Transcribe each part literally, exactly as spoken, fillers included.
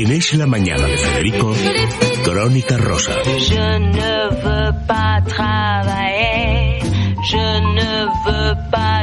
Es la mañana de Federico, Crónica Rosa. Je ne veux pas travailler, je ne veux pas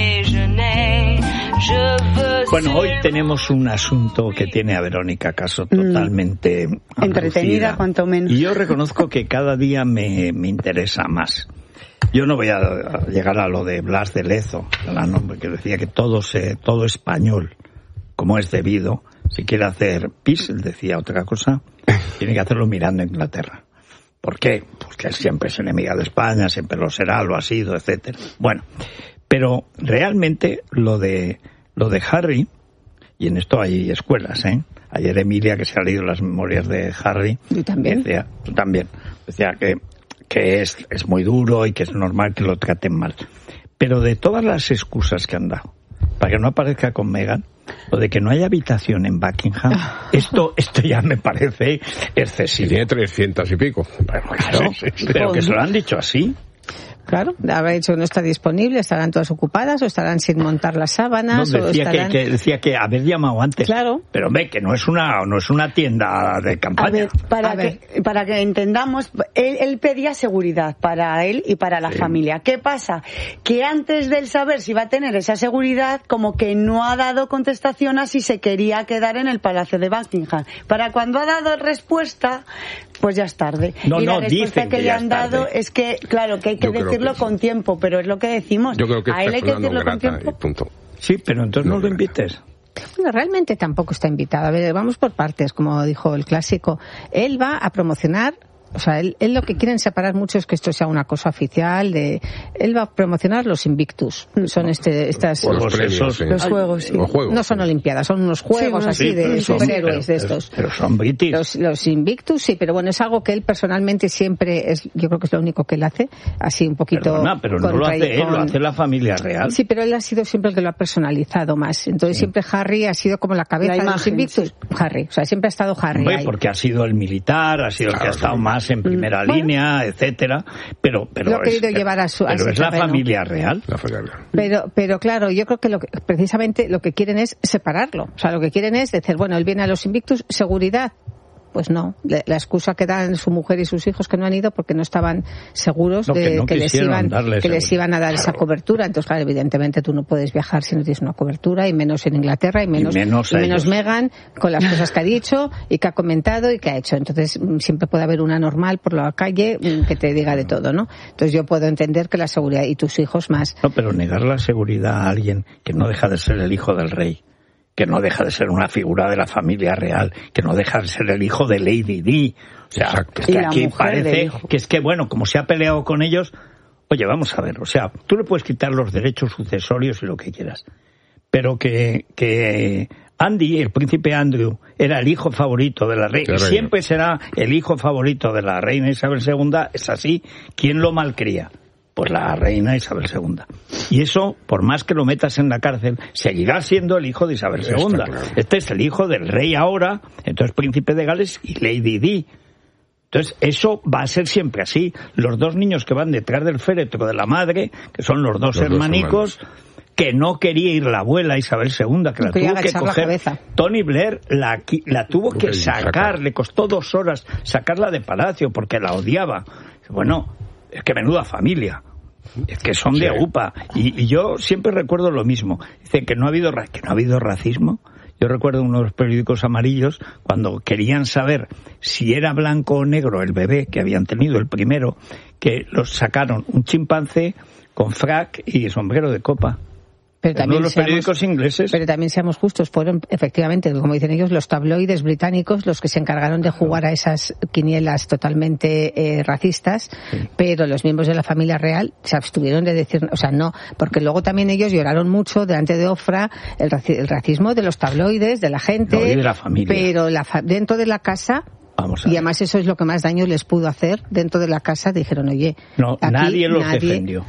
déjeuner, je veux... Bueno, hoy tenemos un asunto que tiene a Verónica Caso totalmente mm. entretenida, cuanto menos. Y yo reconozco que cada día me, me interesa más. Yo no voy a llegar a lo de Blas de Lezo, que decía que todo, se, todo español, como es debido, si quiere hacer pis, él decía otra cosa, tiene que hacerlo mirando a Inglaterra. ¿Por qué? Porque él siempre es enemiga de España, siempre lo será, lo ha sido, etcétera. Bueno, pero realmente lo de lo de Harry, y en esto hay escuelas, ¿eh? Ayer Emilia, que se ha leído las memorias de Harry, ¿tú también? Decía, tú también, decía que, que es, es muy duro y que es normal que lo traten mal. Pero de todas las excusas que han dado, para que no aparezca con Meghan, lo de que no hay habitación en Buckingham, esto esto ya me parece excesivo. Tiene trescientas y pico. Bueno, claro, sí, sí, pero que se lo han dicho así. Claro, habrá dicho que no está disponible, estarán todas ocupadas o estarán sin montar las sábanas. No, decía, o estarán... que, que, decía que haber llamado antes. Claro. Pero ve que no es una no es una tienda de campaña. A ver, para, A que, ver. para que entendamos, él, él pedía seguridad para él y para la Sí. familia. ¿Qué pasa? Que antes de él saber si iba a tener esa seguridad, como que no ha dado contestación a si se quería quedar en el Palacio de Buckingham. Para cuando ha dado respuesta, pues ya es tarde. No, y la no, respuesta dicen que, que le ya han es dado tarde. es que, claro, que hay que Yo creo decirlo que con sí. tiempo, pero es lo que decimos. Yo creo que a él hay que persona no decirlo con grata tiempo. y punto. Sí, pero entonces no, No, lo no. invites. Bueno, realmente tampoco está invitado. A ver, vamos por partes, como dijo el clásico. Él va a promocionar, o sea, él, él lo que quieren separar mucho es que esto sea una cosa oficial. De, él va a promocionar los Invictus. Son este, estas... Los Juegos premios, esos. sí. Los juegos, sí. Los juegos. No son olimpiadas, son unos juegos bueno, así sí, de son- superhéroes pero- de estos. Pero, pero son british. Los, los Invictus, sí, pero bueno, es algo que él personalmente siempre es, yo creo que es lo único que él hace, así un poquito... Perdona, pero no con lo ray- hace él, lo con- hace la familia real. Sí, pero él ha sido siempre el que lo ha personalizado más. Entonces siempre Harry ha sido como la cabeza La de los imagen, Invictus. Harry, o sea, siempre ha estado Harry Hombre, ahí. porque ha sido el militar, ha sido el que Claro, ha estado sí. más en primera Bueno. línea, etcétera, pero pero Lo ha es, querido llevar a su- a pero ese es la terreno. familia real. La familia. Pero, pero claro, yo creo que, lo que precisamente lo que quieren es separarlo. O sea, lo que quieren es decir, bueno, él viene a los Invictus, seguridad. Pues no, la, la excusa que dan su mujer y sus hijos que no han ido porque no estaban seguros No, que de no que, les quisieron iban, darle que les seguridad. iban a dar esa cobertura. Entonces, claro, evidentemente tú no puedes viajar si no tienes una cobertura, y menos en Inglaterra, y menos, menos y a menos ellos. Meghan, con las cosas que ha dicho y que ha comentado y que ha hecho. Entonces, mm, siempre puede haber una normal por la calle mm, que te diga de todo, ¿no? Entonces, yo puedo entender que la seguridad, y tus hijos más. No, pero negar la seguridad a alguien que no deja de ser el hijo del rey, que no deja de ser una figura de la familia real, que no deja de ser el hijo de Lady Di. O sea, Exacto. es que Y la aquí mujer del parece hijo. que es que, bueno, como se ha peleado con ellos, oye, vamos a ver, o sea, tú le puedes quitar los derechos sucesorios y lo que quieras, pero que, que Andy, el príncipe Andrew, era el hijo favorito de la reina, La reina. siempre será el hijo favorito de la reina Isabel segunda, es así, ¿quién lo malcría? Pues la reina Isabel segunda. Y eso, por más que lo metas en la cárcel, seguirá siendo el hijo de Isabel Está segunda. claro. Este es el hijo del rey ahora, entonces príncipe de Gales y Lady Di. Entonces, eso va a ser siempre así. Los dos niños que van detrás del féretro de la madre, que son los dos Los dos hermanicos, que no quería ir la abuela Isabel segunda, que No la quería tuvo que agachar la coger. cabeza. Tony Blair la, qui- la tuvo Tuvo que que sacar, sacar. le costó dos horas sacarla de palacio porque la odiaba. Bueno, es que menuda familia. Es que son de Sí. UPA. Y, y yo siempre recuerdo lo mismo. Dice que no ha habido ra- que no ha habido racismo. Yo recuerdo uno de los periódicos amarillos cuando querían saber si era blanco o negro el bebé que habían tenido, el primero, que los sacaron un chimpancé con frac y sombrero de copa. Pero En uno también, de los seamos, periódicos ingleses. pero también seamos justos, fueron efectivamente, como dicen ellos, los tabloides británicos los que se encargaron de jugar a esas quinielas totalmente eh, racistas, Sí. pero los miembros de la familia real se abstuvieron de decir, o sea, no, porque luego también ellos lloraron mucho delante de Ofra el, raci- el racismo de los tabloides, de la gente, No, y de la familia. pero la fa- dentro de la casa. Vamos a Y ver. además eso es lo que más daño les pudo hacer dentro de la casa. Dijeron, oye, No, aquí nadie los nadie- defendió.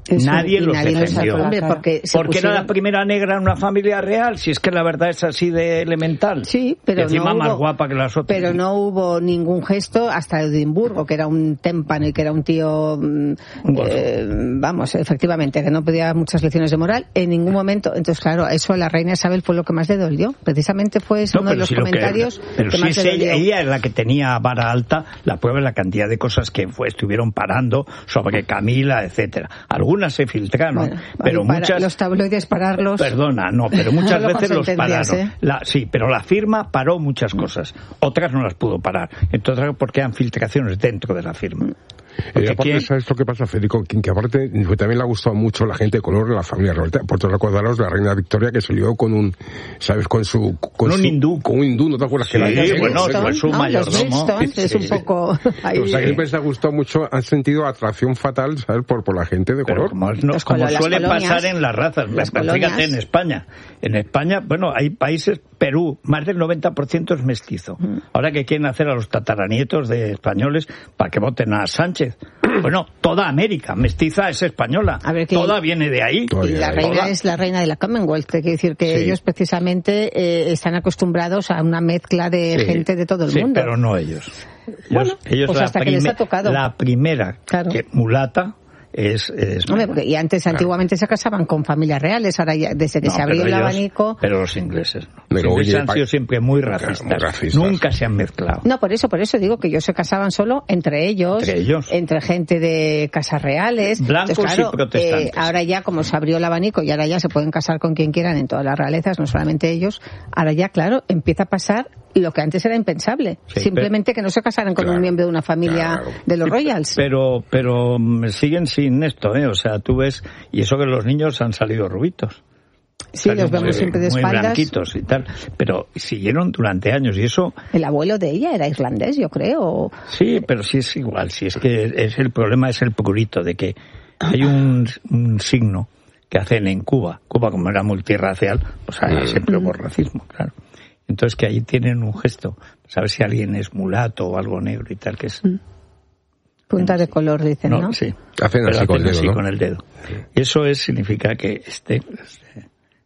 Eso, nadie y los nadie los defendió. sacó, hombre, porque se Porque pusieron... era la primera negra en una familia real, si es que la verdad es así de elemental. Sí, pero y encima no más hubo, guapa que las otras. Pero no hubo ningún gesto hasta Edimburgo, que era un témpano y que era un tío, mm, eh, vamos, efectivamente, que no pedía muchas lecciones de moral en ningún momento. Entonces, claro, eso a la reina Isabel fue lo que más le dolió. Precisamente fue ese No, uno de los si comentarios que, pero que si más es le ella, dolió. ella es la que tenía vara alta, la prueba es la cantidad de cosas que fue, estuvieron parando sobre Camila, etcétera. Algunas se filtraron, Bueno, pero para muchas... los tabloides pararlos... Perdona, no, pero muchas Solo con veces los sentencias, pararon. ¿eh? La, sí, pero la firma paró muchas cosas. Otras no las pudo parar. Entonces, porque eran filtraciones dentro de la firma. Y aparte, ¿quién? ¿sabes lo que pasa, Federico? Que, que aparte, pues, también le ha gustado mucho la gente de color de la familia real. Por te recordaros la reina Victoria que se lió con un, ¿sabes? Con su... Con, Con un su, hindú. Con un hindú, ¿no te acuerdas? Sí, que la sí, bueno, Bridgestone, fue su ¿no? mayordomo. Los Bridgestone, es Sí. un poco... ahí, O sea, que siempre se ha gustado mucho, han sentido atracción fatal, ¿sabes? Por, por la gente de Pero color. como, no, Las como colo- las suele colonias, pasar en las razas, las fíjate colonias. en España. En España, bueno, hay países, Perú, más del noventa por ciento es mestizo. Mm. Ahora que quieren hacer a los tataranietos de españoles para que voten a Sánchez. Bueno, toda América mestiza es española. A ver, que- toda viene de ahí. Toda Y la Toda. reina es la reina de la Commonwealth, que quiere decir que Sí. ellos precisamente eh, están acostumbrados a una mezcla de Sí, gente de todo el sí, mundo. pero no ellos. Ellos, Bueno, ellos pues la, hasta que les ha tocado. la primera Claro. que mulata es... es Hombre, porque, y antes, antiguamente se casaban con familias reales, ahora ya, desde que No, se abrió pero el ellos- abanico... Pero los ingleses no. Pero, Los ingleses oye, han pa- sido siempre muy Claro, racistas. muy racistas. Nunca se han mezclado. No, por eso, por eso digo que ellos se casaban solo entre ellos, Entre ellos. entre gente de casas reales. Blancos Entonces, claro, y protestantes. eh, ahora ya, como se abrió el abanico y ahora ya se pueden casar con quien quieran en todas las realezas, no solamente ellos, ahora ya, claro, empieza a pasar lo que antes era impensable. Sí, Simplemente que no se casaran con Claro, un miembro de una familia claro. de los Sí, Royals. Pero, pero mm, siguen sin esto, ¿eh? O sea, tú ves, y eso que los niños han salido rubitos. Sí, Salen los vemos muy- siempre de muy espaldas. blanquitos y tal. Pero siguieron durante años y eso, El abuelo de ella era irlandés, yo creo. sí, pero sí es igual. Si es que es el problema es el prurito de que hay un, un signo que hacen en Cuba. Cuba, como era multirracial, pues ahí siempre hubo racismo, claro. Entonces que ahí tienen un gesto, saber si alguien es mulato o algo negro y tal, que es... Punta de color, dicen, ¿no? Sí. Hacen Pero así con el dedo, así ¿no? con el dedo. Y eso es, significa que este, este-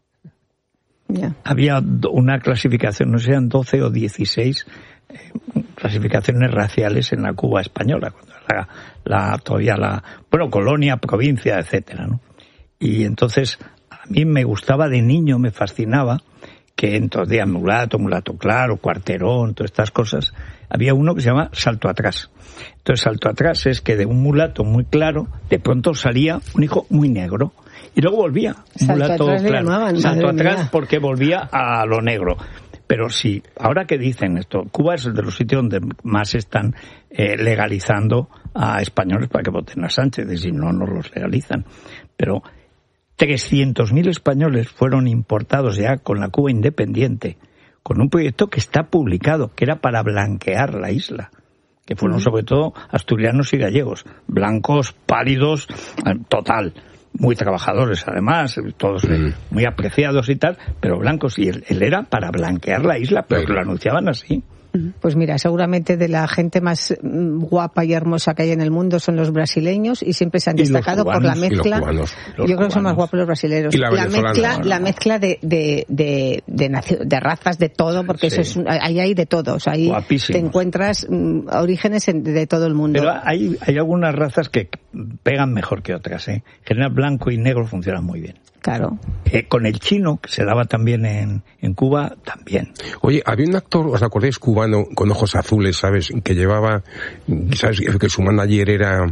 Ya. había do- una clasificación, no sé, eran doce o dieciséis eh, clasificaciones raciales en la Cuba española, cuando era la, la, todavía la, bueno, colonia, provincia, etcétera, ¿no? Y entonces, a mí me gustaba de niño, me fascinaba, que entonces mulato, mulato claro, cuarterón, todas estas cosas, había uno que se llama salto atrás. Entonces, salto atrás es que de un mulato muy claro, de pronto salía un hijo muy negro. Y luego volvía. Un Salto mulato atrás le claro. llamaban, Salto madre atrás mía. porque volvía a lo negro. Pero sí, ahora que dicen esto, Cuba es de los sitios donde más están eh, legalizando a españoles para que voten a Sánchez, y si no, no los legalizan. Pero trescientos mil españoles fueron importados ya con la Cuba independiente, con un proyecto que está publicado, que era para blanquear la isla, que fueron sobre todo asturianos y gallegos, blancos, pálidos, eh, total, muy trabajadores además, todos eh, muy apreciados y tal, pero blancos, y él, él era para blanquear la isla, pero Sí. que lo anunciaban así. Pues mira, seguramente de la gente más mm, guapa y hermosa que hay en el mundo son los brasileños y siempre se han Y los destacado por la cubanos, y los mezcla. cubanos. Los Yo creo que son más cubanos. guapos los brasileños. Y la venezolana. mezcla, No, la no. mezcla de de de de, nacio- de razas de todo, porque Sí. eso es un- ahí hay de todos. Ahí Guapísimos. te encuentras mm, orígenes en- de todo el mundo. Pero hay, hay algunas razas que pegan mejor que otras, ¿eh? En general, blanco y negro funcionan muy bien. Claro. Eh, con el chino, que se daba también en, en Cuba, también. Oye, había un actor, ¿os acordáis, cubano, con ojos azules, ¿sabes? Que llevaba, ¿sabes? Que su manager era...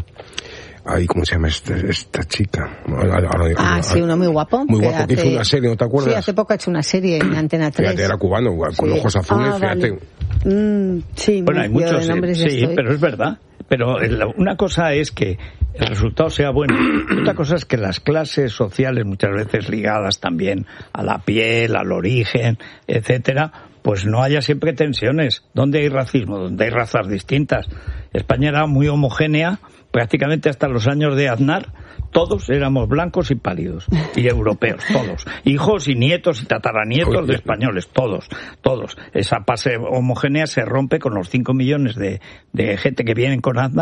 Ay, ¿cómo se llama esta, esta chica? Ahora- ahora- Ah, sí, uno muy guapo. Muy guapo, que hizo una serie, ¿no te acuerdas? Sí, hace poco ha hecho una serie en Antena tres. Fíjate, era cubano, con Sí. ojos azules, Ah, fíjate. vale. Mm, sí, Bueno, hay yo de muchos, nombres eh, ya sí, estoy. pero es verdad. Pero el- una cosa es que el resultado sea bueno. Otra cosa es que las clases sociales, muchas veces ligadas también a la piel, al origen, etcétera, pues no haya siempre tensiones. ¿Dónde hay racismo? Donde hay razas distintas. España era muy homogénea, prácticamente hasta los años de Aznar. Todos éramos blancos y pálidos, y europeos, todos. Hijos y nietos y tataranietos de españoles, todos, todos. Esa base homogénea se rompe con los cinco millones de, de gente que vienen con Aznar,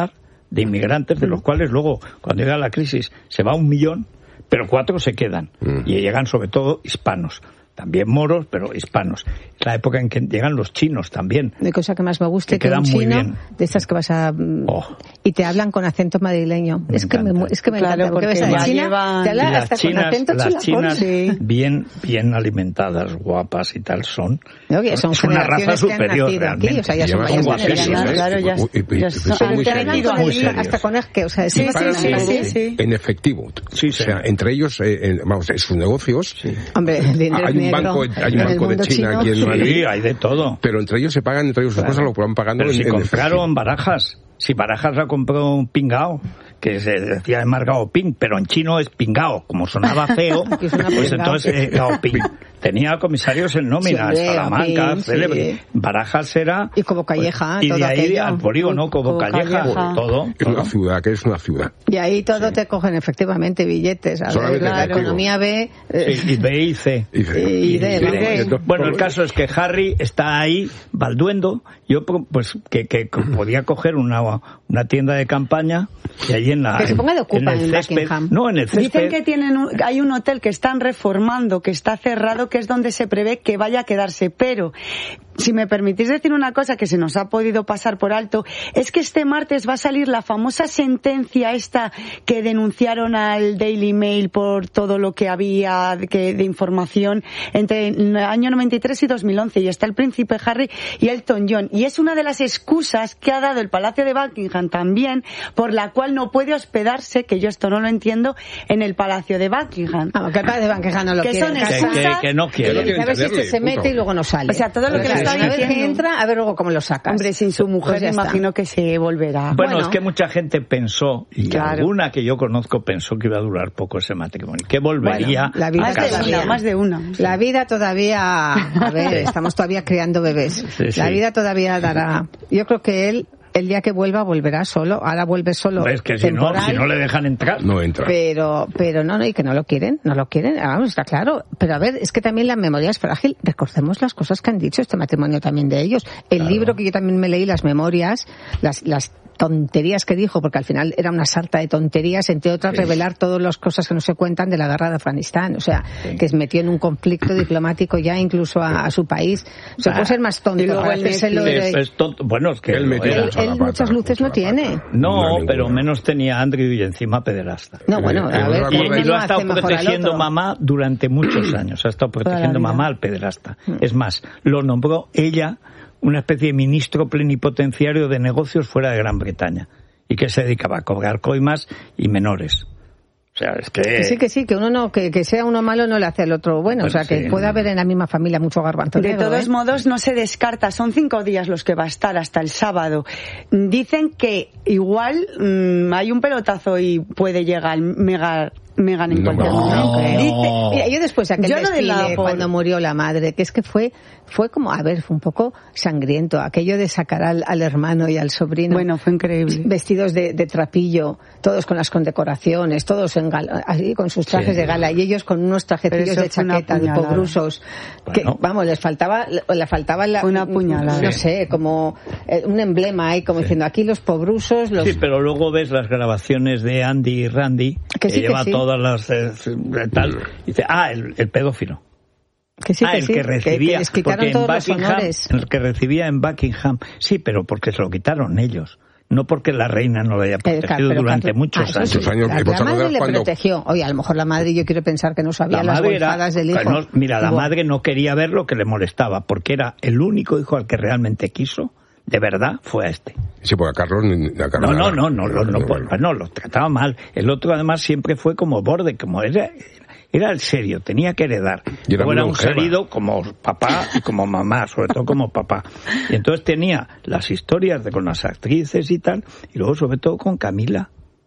de inmigrantes, de los cuales luego, cuando llega la crisis, se va un millón, pero cuatro se quedan. Mm. Y llegan sobre todo hispanos. También moros, pero hispanos. Es la época en que llegan los chinos también. De cosa que más me gusta, que, que un chino, de estas que vas a... Oh. Y te hablan con acento madrileño. Me es, que me, es que me claro, encanta, porque, porque ves a China, llevan... te habla hasta chinas, con acento las chinas sí. bien, bien alimentadas, guapas y tal son. No, que son es una raza superior realmente. Aquí, o sea, ya son guapísimas. Claro, ya, ya son muy serios. Hasta con es que, o sea, sí, sí, sí, sí. En efectivo. Sí, o sea, entre ellos, eh, vamos, en sus negocios, hombre, hay un banco, hay un banco de China aquí en Madrid. Sí, hay de todo. Pero entre ellos se pagan, entre ellos sus cosas lo van pagando. Pero si compraron Barajas, si Barajas la compró un pingao, que se decía Margao Ping, pero en chino es pingao, como sonaba feo, pues entonces eh, Gao Ping. Tenía comisarios en nómina, sí, Salamanca, Ping, célebre. Sí. Barajas era... Y como Calleja, y todo de ahí aquello. Al polígono, como Calleja, Calleja. todo. Es una ciudad, que es una ciudad. Y ahí todo sí. te cogen efectivamente billetes. A ver, la economía B... Eh, sí, y B y C. Y C. Y, y D, y D. D. Bueno, el caso es que Harry está ahí, balduendo. Yo, pues, que, que podía coger una, una tienda de campaña y allí en la... Que se ponga de ocupa en, en el Buckingham. No, en el césped. Dicen que tienen un, hay un hotel que están reformando, que está cerrado, que es donde se prevé que vaya a quedarse, pero si me permitís decir una cosa que se nos ha podido pasar por alto, es que este martes va a salir la famosa sentencia esta que denunciaron al Daily Mail por todo lo que había que, de información entre el año noventa y tres y dos mil once, y está el príncipe Harry y Elton John, y es una de las excusas que ha dado el Palacio de Buckingham también, por la cual no puede hospedarse, que yo esto no lo entiendo, en el Palacio de Buckingham. Ah, que el Palacio de Buckingham no lo que quiere. Son que, que, que no quiere. A ver si este se mete y luego no sale. O sea, todo lo que le está a ver diciendo. que entra, a ver luego cómo lo sacas. Hombre, sin su mujer pues imagino que se volverá. Bueno, bueno, es que mucha gente pensó, y claro. alguna que yo conozco pensó que iba a durar poco ese matrimonio, que volvería bueno, la vida a más, de una, más de una. La vida todavía, a ver, estamos todavía criando bebés. Sí, sí. La vida todavía dará. Yo creo que él, el día que vuelva, volverá solo. Ahora vuelve solo. Es que si no, si no le dejan entrar. No entra. Pero, pero no, no, y que no lo quieren, no lo quieren. Vamos, está claro. Pero a ver, es que también la memoria es frágil. Recordemos las cosas que han dicho este matrimonio también de ellos. El claro. libro que yo también me leí, las memorias, las, las tonterías que dijo, porque al final era una sarta de tonterías, entre otras sí. revelar todas las cosas que no se cuentan de la guerra de Afganistán, o sea, sí. que se metió en un conflicto diplomático ya incluso a, a su país. O sea, ah, puede ser más tonto. Para hacérselo de... es, es tonto. Bueno, es que él, él, él, él muchas luces no tiene. No, no pero menos tenía Andrew y encima pederasta. No, bueno, a ver, y, y lo ha estado protegiendo mamá durante muchos años, ha estado protegiendo mamá al pederasta. Es más, lo nombró ella una especie de ministro plenipotenciario de negocios fuera de Gran Bretaña, y que se dedicaba a cobrar coimas y menores. O sea, es que... que sí, que sí, que uno no, que, que sea uno malo no le hace al otro bueno, bueno o sea, que sí. puede haber en la misma familia mucho garbanzo de negro, todos ¿eh? modos, no se descarta, son cinco días los que va a estar hasta el sábado. Dicen que igual mmm, hay un pelotazo y puede llegar Meghan Meghan en cualquier no, momento. no. Dice, mira, yo después de aquel yo desfile no de por... cuando murió la madre, que es que fue fue como, a ver, fue un poco sangriento, aquello de sacar al, al hermano y al sobrino. Bueno, fue increíble. Vestidos de, de trapillo, todos con las condecoraciones, todos en gala, así con sus trajes sí. de gala, y ellos con unos trajecillos de chaqueta, de pobrusos, bueno. que, vamos, les faltaba, le faltaba la, una puñalada. No sé, como un emblema ahí, como sí. diciendo, aquí los pobrusos, los... Sí, pero luego ves las grabaciones de Andy y Randy, que, que sí, lleva que sí. todas las... Eh, tal, y dice, ah, el, el pedófilo. Que sí, ah, que el sí, que recibía, que, que porque en Buckingham, los el que recibía en Buckingham, sí, pero porque se lo quitaron ellos. No porque la reina no lo haya protegido pero, durante pero, muchos ah, años. Sí. años La, la madre le cuando... protegió. Oye, a lo mejor la madre, yo quiero pensar que no sabía las golfadas del hijo. No, mira, la bueno. madre no quería ver lo que le molestaba, porque era el único hijo al que realmente quiso, de verdad, fue a este. Sí, porque a Carlos... A Carlos no, no, no, no, no, no, no, no, lo trataba mal. El otro, además, siempre fue como borde, como era... Era el serio, tenía que heredar. Y era, era un salido como papá y como mamá, sobre todo como papá. Y entonces tenía las historias de con las actrices y tal, y luego sobre todo con Camila.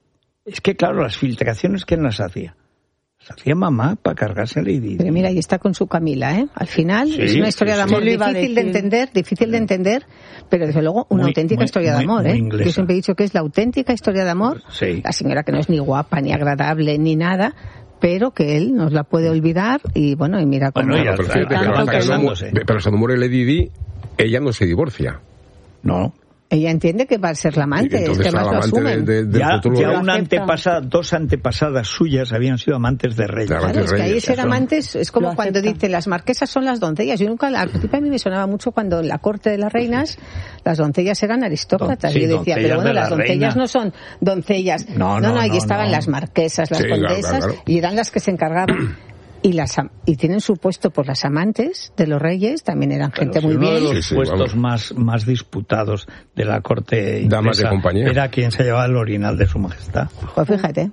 Es que claro, las filtraciones, ¿quién las hacía? Las hacía mamá para cargarse a Lady Di. Pero mira, ahí está con su Camila, ¿eh? Al final sí, es una historia sí, de amor sí, difícil de entender, difícil de entender, pero desde luego una muy, auténtica muy, historia muy, de amor, ¿eh? Yo siempre he dicho que es la auténtica historia de amor. Sí. La señora que no es ni guapa, ni agradable, ni nada, pero que él nos la puede olvidar y bueno, y mira cómo... Bueno, ya, pero, pero, pero, pero hasta que no muere Lady Di, ella no se divorcia. No. Ella entiende que va a ser la amante, es que más lo asumen. De, de, de ya futuro, ya una antepasada, dos antepasadas suyas habían sido amantes de reyes. Claro, es que ahí ser amantes es como cuando dice las marquesas son las doncellas. Yo nunca, al principio a mí me sonaba mucho cuando en la corte de las reinas las doncellas eran aristócratas. Sí, yo decía, pero bueno, las doncellas reina. no son doncellas. No, no, no, no ahí no, estaban no. las marquesas, las sí, condesas, claro, claro. y eran las que se encargaban. Y las y tienen su puesto por las amantes de los reyes, también eran gente muy uno bien. Uno de los sí, sí, puestos más, más disputados de la corte inglesa damas de compañía era quien se llevaba el orinal de su majestad. Pues fíjate.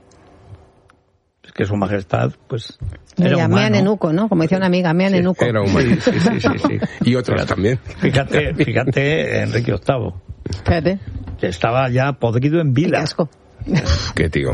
Es que su majestad, pues, era humano. Mea Nenuco, ¿no? Como decía una amiga, Mea sí, Nenuco. Era humano. Sí, sí, sí, sí. Y otras fíjate, también. Fíjate, fíjate, Enrique octavo. Fíjate. Que estaba ya podrido en vida. Qué asco. Qué tío.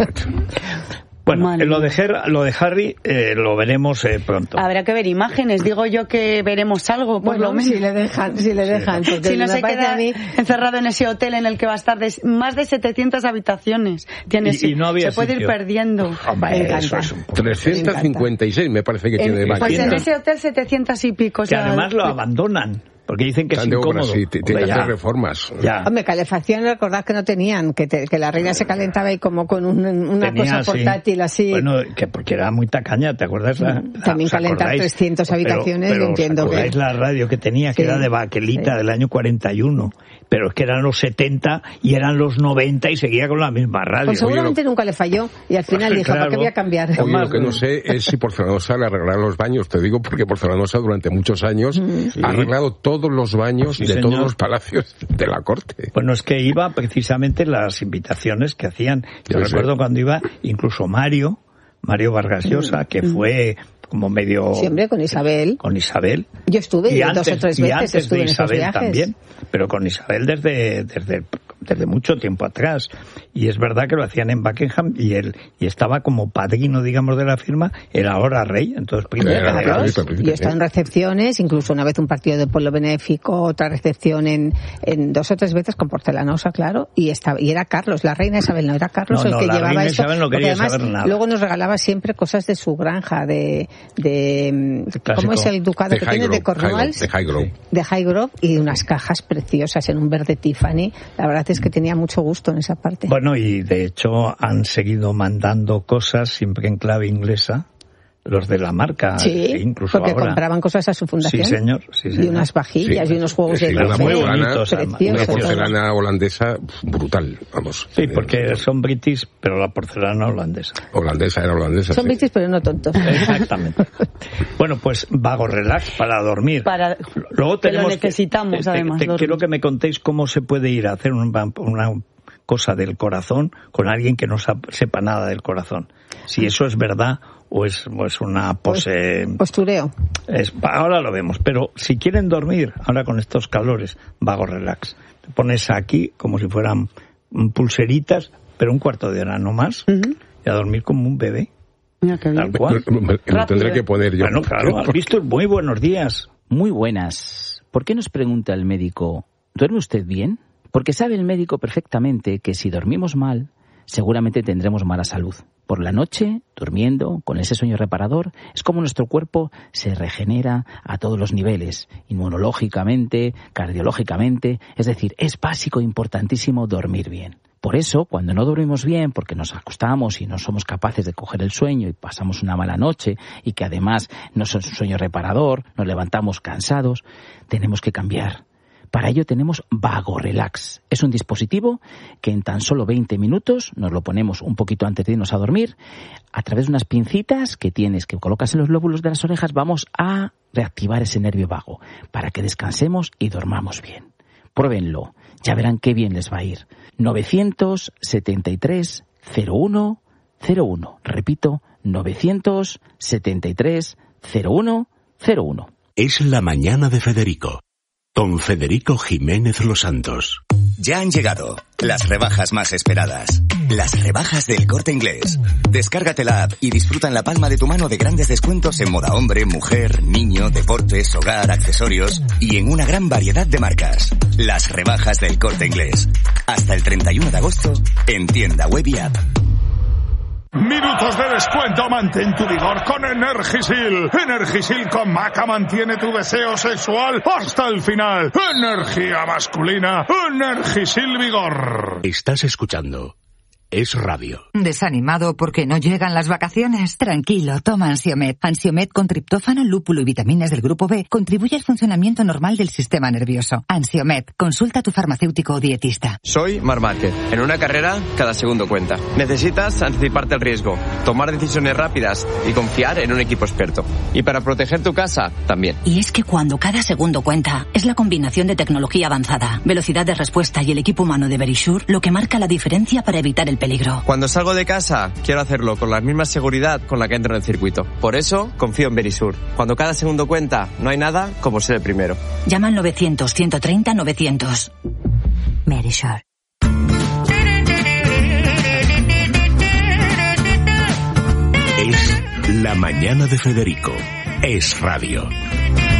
Bueno, lo de, Her, lo de Harry eh, lo veremos eh, pronto. Habrá que ver imágenes. Digo yo que veremos algo, por bueno, lo menos. Si le dejan, si le dejan. Sí, porque si no se queda a mí... encerrado en ese hotel en el que va a estar de más de setecientas habitaciones. Tiene, y, y no había se puede sitio. ir perdiendo. Hombre, me eso es un trescientos cincuenta y seis me parece que en, tiene de Pues en ese hotel setecientas y pico. Que o sea, además lo abandonan. Porque dicen que es incómodo. Obras, sí, tiene que hacer reformas. Ya. Hombre, calefacción, recordad que no tenían, que, te, que la reina se calentaba ahí como con un, una Tenía, cosa portátil sí. así. Bueno, que porque era muy tacaña, ¿te acuerdas? La, También calentar trescientas habitaciones, pero, pero yo entiendo. ¿os acordáis que... la radio que tenía, que sí. era de baquelita sí. del año cuarenta y uno? Pero es que eran los setenta y eran los noventa y seguía con la misma radio. Pues seguramente Oye, lo... nunca le falló y al final dijo, claro, ¿para qué voy a cambiar? Oye, lo que no sé es si Porcelanosa le arreglaron los baños, te digo, porque Porcelanosa durante muchos años sí. ha arreglado todos los baños sí, de señor. todos los palacios de la corte. Bueno, es que iba precisamente las invitaciones que hacían. Yo, Yo recuerdo sé. cuando iba incluso Mario, Mario Vargas Llosa, que fue como medio... Siempre con Isabel. Con Isabel. Yo estuve y antes, dos o tres veces. Y antes estuve de en Isabel esos también, pero con Isabel desde, desde, desde mucho tiempo atrás. Y es verdad que lo hacían en Buckingham y él y estaba como padrino, digamos, de la firma, el ahora rey. Entonces, primero, claro, claro, yo he estado en recepciones, incluso una vez un partido de pueblo benéfico, otra recepción en, en dos o tres veces con Porcelanosa, claro, y estaba, y era Carlos, la reina Isabel, no era Carlos no, el no, que la llevaba reina esto. Isabel no quería además, saber nada. Luego nos regalaba siempre cosas de su granja, de, de ¿cómo es el ducado de que tiene? De Cornwalls. De Highgrove. De Highgrove y unas cajas preciosas en un verde Tiffany. La verdad es que tenía mucho gusto en esa parte. Bueno, y de hecho han seguido mandando cosas siempre en clave inglesa. Los de la marca, sí, incluso porque ahora. compraban cosas a su fundación. Sí, señor. Sí, señor. Y unas vajillas sí, y unos juegos sí, de una porcelana, preciosos. una porcelana holandesa brutal, vamos. Sí, porque son british, pero la porcelana holandesa. Holandesa era holandesa. Son sí. british, pero no tontos. Exactamente. Bueno, pues vago relax para dormir. Para... Luego tenemos lo necesitamos, que, además. Te, te, quiero que me contéis cómo se puede ir a hacer una, una cosa del corazón con alguien que no sepa nada del corazón. Si eso es verdad o es, o es una pose... Postureo. Es, ahora lo vemos, pero si quieren dormir, ahora con estos calores, vago relax. Te pones aquí como si fueran pulseritas, pero un cuarto de hora no más, uh-huh. y a dormir como un bebé. Mira qué bien. Tal cual. Lo, lo, lo tendré que poner yo. Bueno, claro, has visto. Muy buenos días. Muy buenas. ¿Por qué nos pregunta el médico, ¿duerme usted bien? Porque sabe el médico perfectamente que si dormimos mal, seguramente tendremos mala salud. Por la noche, durmiendo, con ese sueño reparador, es como nuestro cuerpo se regenera a todos los niveles, inmunológicamente, cardiológicamente, es decir, es básico e importantísimo dormir bien. Por eso, cuando no dormimos bien, porque nos acostamos y no somos capaces de coger el sueño y pasamos una mala noche y que además no es un sueño reparador, nos levantamos cansados, tenemos que cambiar. Para ello tenemos Vago Relax. Es un dispositivo que en tan solo veinte minutos nos lo ponemos un poquito antes de irnos a dormir. A través de unas pincitas que tienes, que colocas en los lóbulos de las orejas, vamos a reactivar ese nervio vago para que descansemos y dormamos bien. Pruébenlo, ya verán qué bien les va a ir. novecientos setenta y tres cero uno cero uno. Repito, novecientos setenta y tres cero uno cero uno. Es la mañana de Federico. Con Federico Jiménez Los Santos. Ya han llegado las rebajas más esperadas. Las rebajas del Corte Inglés. Descárgate la app y disfruta en la palma de tu mano de grandes descuentos en moda hombre, mujer, niño, deportes, hogar, accesorios y en una gran variedad de marcas. Las rebajas del Corte Inglés. Hasta el treinta y uno de agosto en tienda web y app. Minutos de descuento, mantén tu vigor con Energisil. Energisil con maca mantiene tu deseo sexual hasta el final. Energía masculina, Energisil Vigor. Estás escuchando Es Radio. ¿Desanimado porque no llegan las vacaciones? Tranquilo, toma Ansiomed. Ansiomed con triptófano, lúpulo y vitaminas del grupo B contribuye al funcionamiento normal del sistema nervioso. Ansiomed, consulta a tu farmacéutico o dietista. Soy Mar Márquez. En una carrera, cada segundo cuenta. Necesitas anticiparte al riesgo, tomar decisiones rápidas y confiar en un equipo experto. Y para proteger tu casa, también. Y es que cuando cada segundo cuenta, es la combinación de tecnología avanzada, velocidad de respuesta y el equipo humano de Verisure lo que marca la diferencia para evitar el peligro. Cuando salgo de casa, quiero hacerlo con la misma seguridad con la que entro en el circuito. Por eso, confío en Verisure. Cuando cada segundo cuenta, no hay nada como ser el primero. Llama al novecientos, ciento treinta, novecientos. Verisure. Es La Mañana de Federico. Es Radio.